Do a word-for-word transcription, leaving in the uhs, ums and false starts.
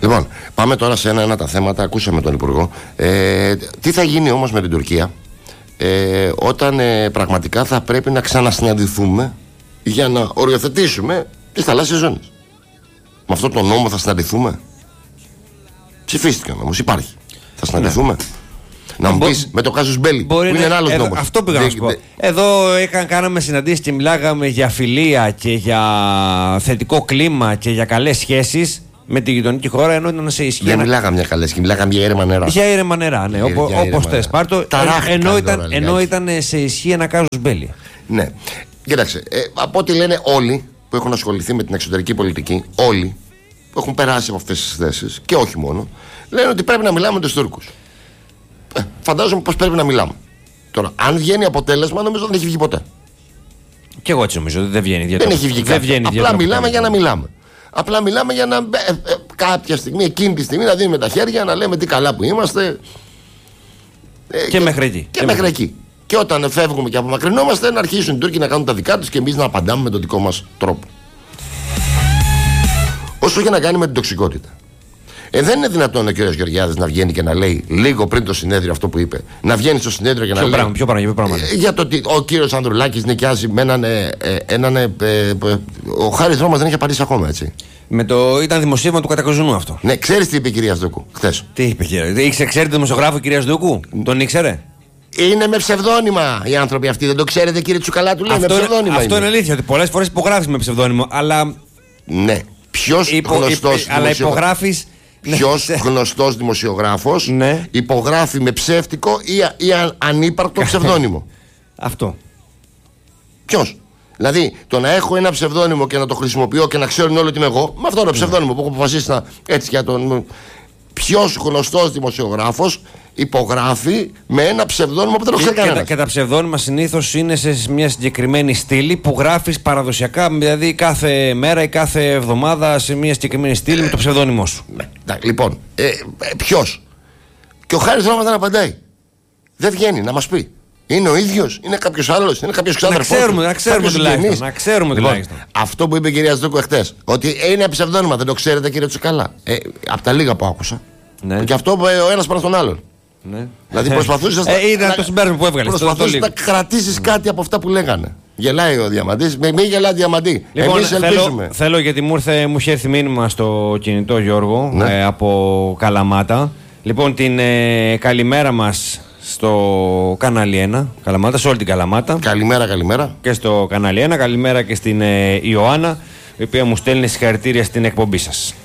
Λοιπόν, πάμε τώρα σε ένα-ένα τα θέματα. Ακούσαμε τον Υπουργό. Ε, τι θα γίνει όμως με την Τουρκία ε, όταν ε, πραγματικά θα πρέπει να ξανασυναντηθούμε για να οριοθετήσουμε τις θαλάσσιες ζώνες? Με αυτό το νόμο θα συναντηθούμε? Ψηφίστηκε ο νόμος, υπάρχει. Θα συναντηθούμε? Ναι. Να μου πεις με το Κάζους Μπέλι, που είναι ένα άλλος νόμος. Αυτό πήγα να σου πω. Δε... Εδώ έκαν, κάναμε συναντήσεις και μιλάγαμε για φιλία και για θετικό κλίμα και για καλές σχέσεις με τη γειτονική χώρα, ενώ ήταν σε ισχύ. Δεν μιλάγαμε για καλές, μιλάγαμε για ήρεμα νερά. Για ήρεμα νερά, ναι, όπως θες. Πάρτο, ενώ, ήταν, ενώ ήταν σε ισχύ ένα Κάζους Μπέλι. Ναι. Κοίταξε, ε, από ό,τι λένε όλοι που έχουν ασχοληθεί με την εξωτερική πολιτική, όλοι που έχουν περάσει από αυτές τις θέσεις και όχι μόνο, λένε ότι πρέπει να μιλάμε με τους Τούρκους. Ε, φαντάζομαι πως πρέπει να μιλάμε. Τώρα, αν βγαίνει αποτέλεσμα, νομίζω δεν έχει βγει ποτέ. Και εγώ έτσι νομίζω, δεν βγαίνει ιδιαίτερα. Δεν έχει βγει δεν βγαίνει Απλά μιλάμε για να μιλάμε. Απλά μιλάμε για να ε, ε, κάποια στιγμή, εκείνη τη στιγμή, να δίνουμε τα χέρια, να λέμε τι καλά που είμαστε. Ε, και, και μέχρι εκεί. Και, και μέχρι εκεί. εκεί. Και όταν φεύγουμε και απομακρυνόμαστε, να αρχίσουν οι Τούρκοι να κάνουν τα δικά τους και εμείς να απαντάμε με τον δικό μας τρόπο. Όσο και να κάνει με την τοξικότητα. Ε, δεν είναι δυνατόν ο κ. Γεωργιάδης να βγαίνει και να λέει λίγο πριν το συνέδριο αυτό που είπε. Να βγαίνει στο συνέδριο και να ποιο λέει. Πράγμα, ποιο πράγμα, ποιο πράγμα, ε, για το ότι ο κ. Ανδρουλάκης νοικιάζει με έναν. Ε, ε, έναν ε, ε, ε, ο Χάρης Δρόμας δεν είχε απαντήσει ακόμα, έτσι. Με το, ήταν δημοσίευμα του Κατακοζουνού αυτό. Ναι, ξέρεις τι είπε η κυρία Σδούκου χθες? Τι είπε, κύριε? Ήξερε, ξέρετε τον δημοσιογράφο κυρία Σδούκου? Τον ήξερε? Είναι με ψευδόνυμα οι άνθρωποι αυτοί, δεν το ξέρετε κύριε Τσουκαλάτου? Λέει, αυτό, με ψευδόνυμα. Αυτό είναι αλήθεια, ότι πολλές φορές υπογράφεις με ψευδόνυμο, αλλά. Ναι. Ποιος υπο, γνωστός υπο, αλλά υπογράφεις. Ποιος γνωστός δημοσιογράφος ναι. υπογράφει με ψεύτικο ή, ή ανύπαρκτο ψευδόνυμο? Αυτό. Ποιος? Δηλαδή το να έχω ένα ψευδόνυμο και να το χρησιμοποιώ και να ξέρουν όλοι ότι είμαι εγώ, με αυτό το ψευδόνυμο που έχω αποφασίσει να, έτσι για τον. Ποιος γνωστός δημοσιογράφος υπογράφει με ένα ψευδόνυμο που δεν το ξέρει κανένας? Και, και τα ψευδόνυμα συνήθως είναι σε μια συγκεκριμένη στήλη που γράφεις παραδοσιακά, δηλαδή κάθε μέρα ή κάθε εβδομάδα σε μια συγκεκριμένη στήλη ε, με το ψευδόνυμό σου. Ναι, λοιπόν, ε, ε, ποιος? Και ο Χάρης Δρόμας δεν απαντάει. Δεν βγαίνει να μας πει. Είναι ο ίδιος, είναι κάποιος άλλος, είναι κάποιος ξάδερφός? Να ξέρουμε, να ξέρουμε τουλάχιστον. Να ξέρουμε λοιπόν, τουλάχιστον. Αυτό που είπε η κυρία Σδούκου εχθές, ότι είναι ψευδόνυμα, δεν το ξέρετε κύριε Τσουκαλά? Ε, από τα λίγα που άκουσα. Ναι. Και αυτό ο ένας πάνω στον άλλον. Ναι. Δηλαδή προσπαθούσες ε, ήταν να, το συμπέρασμα που έβγαλες. Προσπαθούσες να κρατήσεις mm. κάτι από αυτά που λέγανε. Γελάει ο Διαμαντής. Μην μη γελάει Διαμαντή. Λοιπόν, εμείς ελπίζουμε. Θέλω, θέλω γιατί μου, ήρθε, μου είχε έρθει μήνυμα στο κινητό, Γιώργο, ναι. ε, από Καλαμάτα. Λοιπόν, την ε, καλημέρα μας στο κανάλι ένα. Καλαμάτα, σε όλη την Καλαμάτα. Καλημέρα, καλημέρα. Και στο κανάλι ένα. Καλημέρα και στην ε, Ιωάννα, η οποία μου στέλνει συγχαρητήρια στην εκπομπή σας.